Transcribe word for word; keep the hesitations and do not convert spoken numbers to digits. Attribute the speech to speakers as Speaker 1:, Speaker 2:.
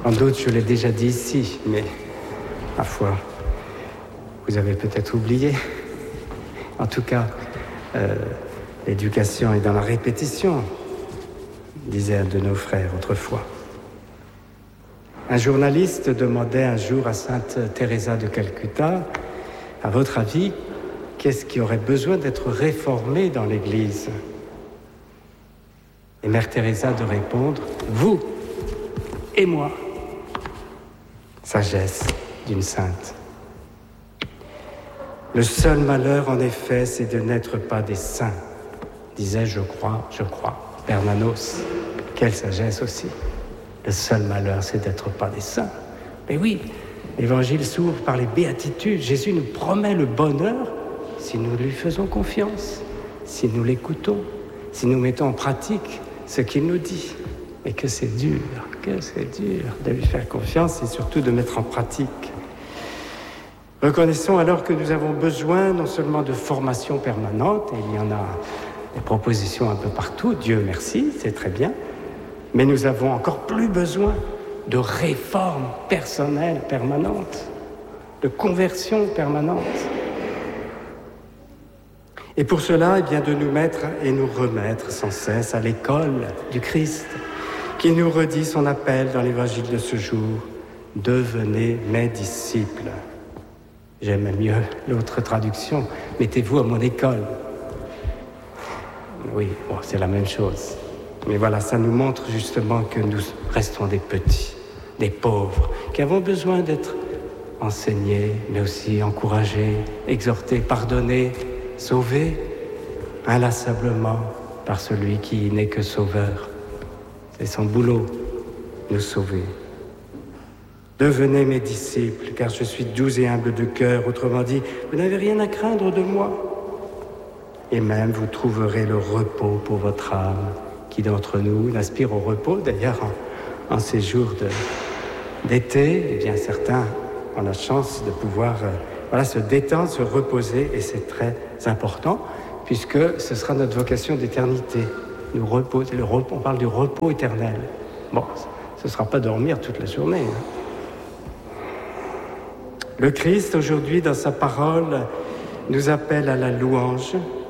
Speaker 1: En doute, je l'ai déjà dit ici, mais, ma foi, vous avez peut-être oublié. En tout cas, euh, l'éducation est dans la répétition, disait un de nos frères autrefois. Un journaliste demandait un jour à sainte Teresa de Calcutta, à votre avis, qu'est-ce qui aurait besoin d'être réformé dans l'Église? Et Mère Teresa de répondre, vous et moi. Sagesse d'une sainte. Le seul malheur, en effet, c'est de n'être pas des saints, disait, je crois, je crois, Bernanos. Quelle sagesse aussi. Le seul malheur, c'est d'être pas des saints. Mais oui, l'Évangile s'ouvre par les béatitudes. Jésus nous promet le bonheur si nous lui faisons confiance, si nous l'écoutons, si nous mettons en pratique ce qu'il nous dit. Mais que c'est dur, que c'est dur de lui faire confiance et surtout de mettre en pratique. Reconnaissons alors que nous avons besoin non seulement de formation permanente, et il y en a des propositions un peu partout, Dieu merci, c'est très bien, mais nous avons encore plus besoin de réforme personnelle permanente, de conversion permanente. Et pour cela, eh bien, de nous mettre et nous remettre sans cesse à l'école du Christ, qui nous redit son appel dans l'évangile de ce jour, « Devenez mes disciples ». J'aime mieux l'autre traduction, « Mettez-vous à mon école ». Oui, bon, c'est la même chose. Mais voilà, ça nous montre justement que nous restons des petits, des pauvres, qui avons besoin d'être enseignés, mais aussi encouragés, exhortés, pardonnés, sauvés inlassablement par celui qui n'est que sauveur. C'est son boulot, nous sauver. Devenez mes disciples, car je suis doux et humble de cœur. Autrement dit, vous n'avez rien à craindre de moi. Et même vous trouverez le repos pour votre âme. Qui d'entre nous n'aspire au repos, d'ailleurs, en, en ces jours de, d'été, eh bien certains ont la chance de pouvoir euh, voilà, se détendre, se reposer, et c'est très important, puisque ce sera notre vocation d'éternité. Nous reposer, le repos, on parle du repos éternel. Bon, ce ne sera pas dormir toute la journée. Hein. Le Christ, aujourd'hui, dans sa parole, nous appelle à la louange,